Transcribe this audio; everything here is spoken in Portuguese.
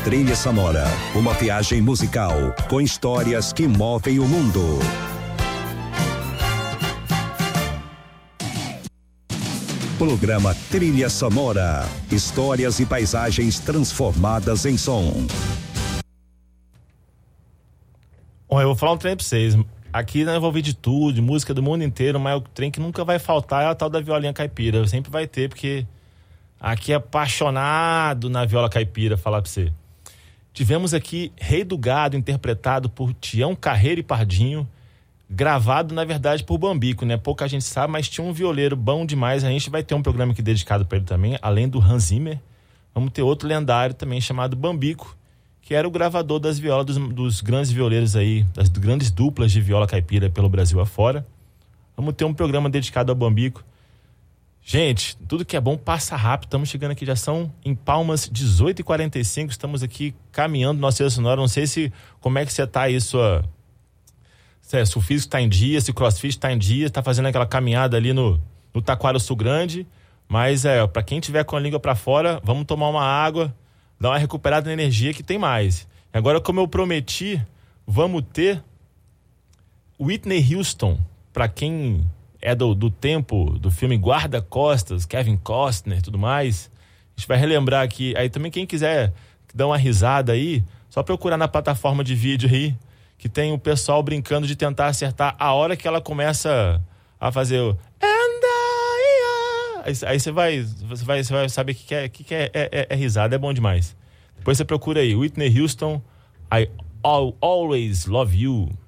Trilha Sonora, uma viagem musical com histórias que movem o mundo. Programa Trilha Sonora, histórias e paisagens transformadas em som. Bom, eu vou falar um trem pra vocês. Aqui eu vou ouvir de tudo, de música do mundo inteiro, mas o trem que nunca vai faltar é a tal da violinha caipira. Sempre vai ter, porque aqui é apaixonado na viola caipira, falar pra você. Tivemos aqui Rei do Gado, interpretado por Tião Carreiro e Pardinho, gravado, na verdade, por Bambico, né? Pouca gente sabe, mas tinha um violeiro bom demais. A gente vai ter um programa aqui dedicado para ele também, além do Hans Zimmer. Vamos ter outro lendário também chamado Bambico, que era o gravador das violas dos grandes violeiros aí, das grandes duplas de viola caipira pelo Brasil afora. Vamos ter um programa dedicado ao Bambico. Gente, tudo que é bom passa rápido. Estamos chegando aqui, já são em Palmas 18h45. Estamos aqui caminhando nossa Trilha Sonora. Não sei como é que você tá aí, se o físico está em dia, se o crossfit está em dia, está fazendo aquela caminhada ali no Taquaraçu Grande. Mas para quem tiver com a língua para fora, vamos tomar uma água, dar uma recuperada na energia que tem mais. Agora, como eu prometi, vamos ter Whitney Houston, para quem é do tempo do filme Guarda-Costas, Kevin Costner e tudo mais. A gente vai relembrar aqui. Aí também quem quiser dar uma risada aí, só procurar na plataforma de vídeo aí, que tem o pessoal brincando de tentar acertar a hora que ela começa a fazer o aí você vai saber que é risada, é bom demais. Depois você procura aí, Whitney Houston, I Always Love You.